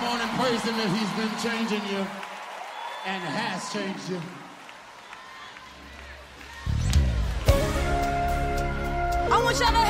come on and praise him if he's been changing you and has changed you. I want y'all to